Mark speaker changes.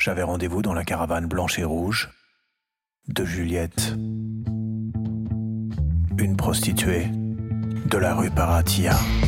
Speaker 1: j'avais rendez-vous dans la caravane blanche et rouge de Juliette, une prostituée de la rue Paratia.